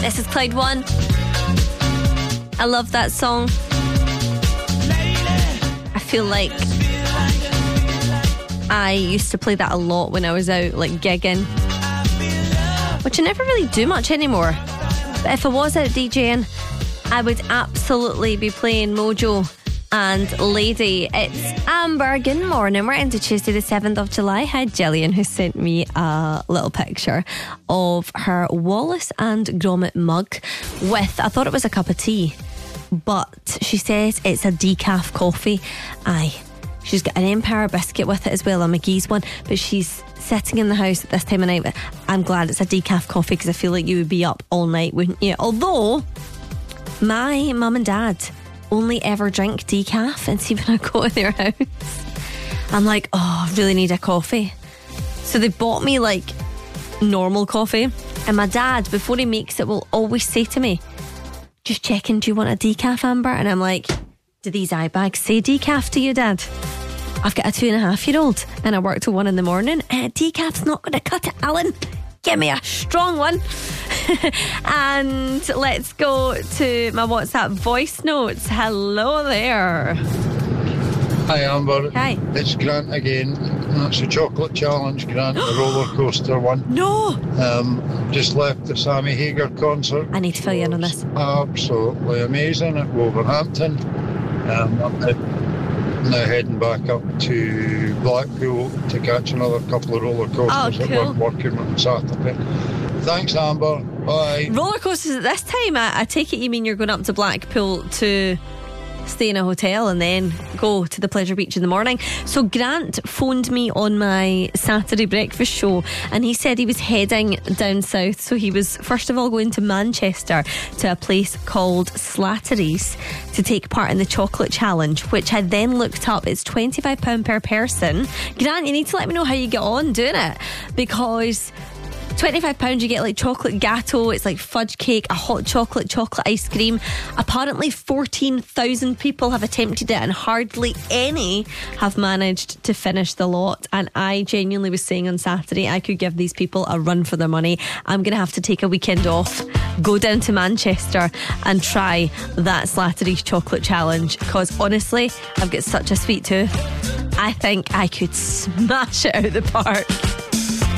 This is Clyde One. I love that song. I feel like I used to play that a lot when I was out like gigging, which I never really do much anymore. But if I was out DJing, I would absolutely be playing Mojo and Lady. It's Amber. Good morning. We're into Tuesday the 7th of July. Hi, Gillian, who sent me a little picture of her Wallace and Gromit mug with, I thought it was a cup of tea, but she says it's a decaf coffee. Aye. She's got an Empire biscuit with it as well, a McGee's one, but she's sitting in the house at this time of night. But I'm glad it's a decaf coffee because I feel like you would be up all night, wouldn't you? Although my mum and dad only ever drink decaf, and see when I go to their house, I'm like, oh, I really need a coffee. So they bought me like normal coffee, and my dad, before he makes it, will always say to me, just checking, do you want a decaf, Amber? And I'm like, do these eye bags say decaf to you, Dad? I've got a 2.5-year-old and I work till 1 a.m. Decaf's not going to cut it, Alan. Give me a strong one. And let's go to my WhatsApp voice notes. Hello there. Hi, Amber. Hi. It's Grant again. That's the chocolate challenge, Grant, the roller coaster one. No. Just left the Sammy Hagar concert. I need to fill you in on this. Absolutely amazing at Wolverhampton. I'm now heading back up to Blackpool to catch another couple of roller coasters that we're working on Saturday. Thanks, Amber. Bye. Roller coasters at this time? I take it you mean you're going up to Blackpool to stay in a hotel and then go to the Pleasure Beach in the morning. So Grant phoned me on my Saturday breakfast show and he said he was heading down south. So he was first of all going to Manchester to a place called Slattery's to take part in the chocolate challenge, which I then looked up. It's £25 per person. Grant, you need to let me know how you get on doing it, because £25 you get like chocolate gateau, it's like fudge cake, a hot chocolate ice cream. Apparently 14,000 people have attempted it and hardly any have managed to finish the lot. And I genuinely was saying on Saturday I could give these people a run for their money. I'm going to have to take a weekend off, go down to Manchester and try that Slattery's chocolate challenge, because honestly I've got such a sweet tooth. I think I could smash it out of the park.